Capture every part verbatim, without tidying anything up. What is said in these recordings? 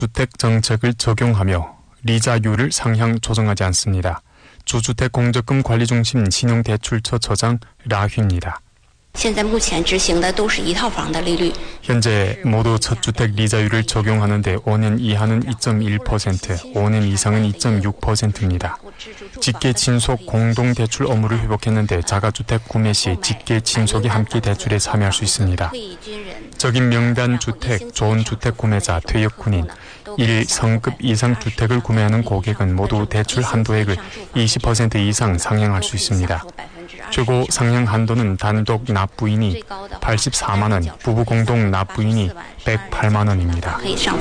주택 정책을 적용하며 리자율을 상향 조정하지 않습니다. 주주택 공적금 관리 중심 신용대출처 처장 라휘입니다. 현재 모두 첫 주택 리자율을 적용하는데 오 년 이하는 이 점 일 퍼센트, 오 년 이상은 이 점 육 퍼센트입니다. 직계 친속 공동 대출 업무를 회복했는데 자가주택 구매 시 직계 친속이 함께 대출에 참여할 수 있습니다. 적인 명단 주택, 좋은 주택 구매자, 퇴역 군인, 일 성급 이상 주택을 구매하는 고객은 모두 대출 한도액을 이십 퍼센트 이상 상향할 수 있습니다. 최고 상향 한도는 단독 납부인이 팔십사만 원, 부부 공동 납부인이 백팔만 원입니다.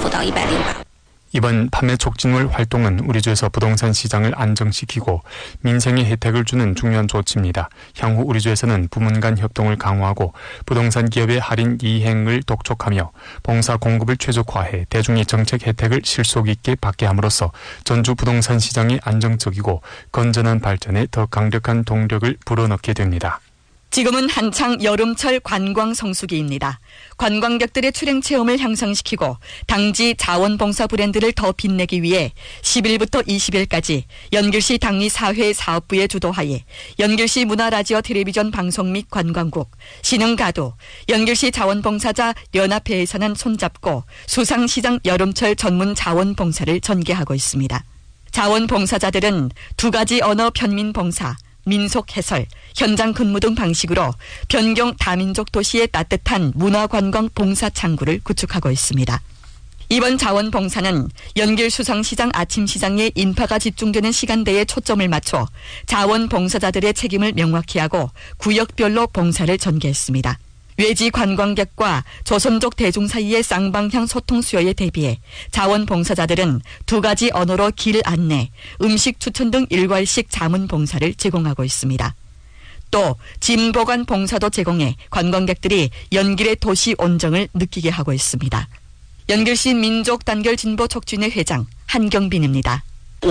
이번 판매 촉진물 활동은 우리주에서 부동산 시장을 안정시키고 민생에 혜택을 주는 중요한 조치입니다. 향후 우리주에서는 부문 간 협동을 강화하고 부동산 기업의 할인 이행을 독촉하며 봉사 공급을 최적화해 대중의 정책 혜택을 실속 있게 받게 함으로써 전주 부동산 시장의 안정적이고 건전한 발전에 더 강력한 동력을 불어넣게 됩니다. 지금은 한창 여름철 관광 성수기입니다. 관광객들의 출행 체험을 향상시키고 당지 자원봉사 브랜드를 더 빛내기 위해 십 일부터 이십 일까지 연길시 당리 사회 사업부의 주도하에 연길시 문화라디오 텔레비전 방송 및 관광국, 신흥가도, 연길시 자원봉사자 연합회에서는 손잡고 수상시장 여름철 전문 자원봉사를 전개하고 있습니다. 자원봉사자들은 두 가지 언어 편민봉사, 민속 해설, 현장 근무 등 방식으로 변경 다민족 도시의 따뜻한 문화관광 봉사 창구를 구축하고 있습니다. 이번 자원봉사는 연길 수상시장 아침시장에 인파가 집중되는 시간대에 초점을 맞춰 자원봉사자들의 책임을 명확히 하고 구역별로 봉사를 전개했습니다. 외지 관광객과 조선족 대중 사이의 쌍방향 소통 수요에 대비해 자원봉사자들은 두 가지 언어로 길 안내, 음식 추천 등 일괄식 자문 봉사를 제공하고 있습니다. 또 짐 보관 봉사도 제공해 관광객들이 연길의 도시 온정을 느끼게 하고 있습니다. 연길시 민족 단결 진보 촉진회 회장 한경빈입니다.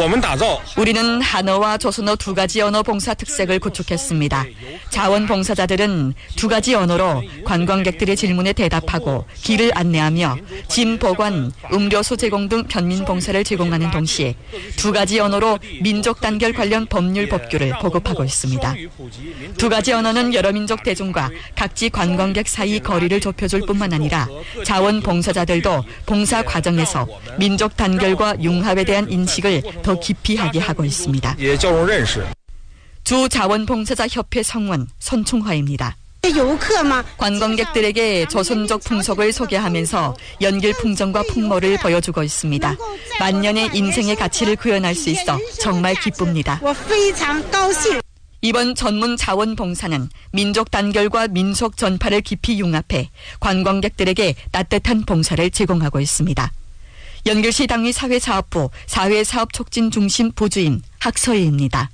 우리는 한어와 조선어 두 가지 언어 봉사 특색을 구축했습니다. 자원봉사자들은 두 가지 언어로 관광객들의 질문에 대답하고 길을 안내하며 짐 보관, 음료수 제공 등 편민 봉사를 제공하는 동시에 두 가지 언어로 민족 단결 관련 법률 법규를 보급하고 있습니다. 두 가지 언어는 여러 민족 대중과 각지 관광객 사이 거리를 좁혀줄 뿐만 아니라 자원봉사자들도 봉사 과정에서 민족 단결과 융합에 대한 인식을 더 깊이 하게 하고 있습니다. 주 자원봉사자 협회 성원 손충화입니다. 관광객들에게 조선족 풍속을 소개하면서 연길 풍정과 풍모를 보여주고 있습니다. 만년의 인생의 가치를 구현할 수 있어 정말 기쁩니다. 이번 전문 자원봉사는 민족 단결과 민속 전파를 깊이 융합해 관광객들에게 따뜻한 봉사를 제공하고 있습니다. 연길시 당리 사회사업부 사회사업촉진중심 부주임 학서희입니다.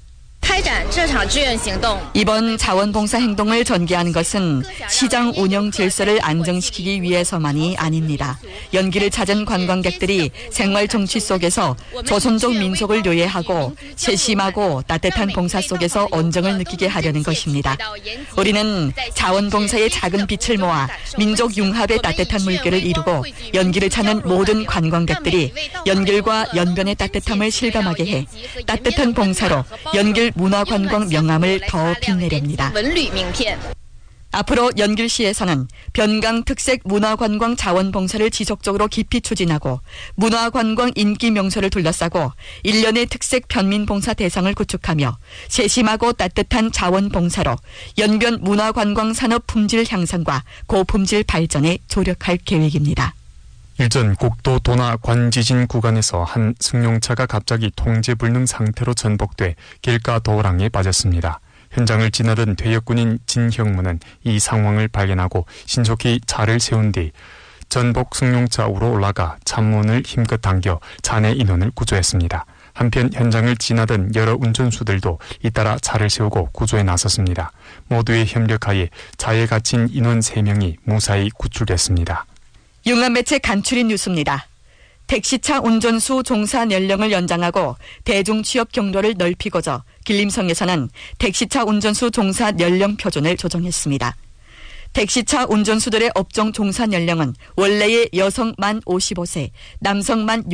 이번 자원봉사 행동을 전개한 것은 시장 운영 질서를 안정시키기 위해서만이 아닙니다. 연길을 찾은 관광객들이 생활 정취 속에서 조선족 민속을 노예하고 세심하고 따뜻한 봉사 속에서 온정을 느끼게 하려는 것입니다. 우리는 자원봉사의 작은 빛을 모아 민족 융합의 따뜻한 물결을 이루고 연길을 찾는 모든 관광객들이 연길과 연변의 따뜻함을 실감하게 해 따뜻한 봉사로 연길 문화관광 명암을 더 빛내렵니다. 앞으로 연길시에서는 변강 특색 문화관광 자원봉사를 지속적으로 깊이 추진하고 문화관광 인기 명소를 둘러싸고 일련의 특색 편민봉사 대상을 구축하며 세심하고 따뜻한 자원봉사로 연변 문화관광 산업 품질 향상과 고품질 발전에 조력할 계획입니다. 일전 국도 도나 관지진 구간에서 한 승용차가 갑자기 통제 불능 상태로 전복돼 길가 도랑에 빠졌습니다. 현장을 지나던 퇴역군인 진형무는 이 상황을 발견하고 신속히 차를 세운 뒤 전복 승용차 위로 올라가 차문을 힘껏 당겨 차 내 인원을 구조했습니다. 한편 현장을 지나던 여러 운전수들도 잇따라 차를 세우고 구조에 나섰습니다. 모두의 협력하에 차에 갇힌 인원 세 명이 무사히 구출됐습니다. 융합매체 간추린 뉴스입니다. 택시차 운전수 종사 연령을 연장하고 대중취업 경로를 넓히고자 길림성에서는 택시차 운전수 종사 연령 표준을 조정했습니다. 택시차 운전수들의 업종 종사 연령은 원래의 여성 만 오십오 세, 남성 만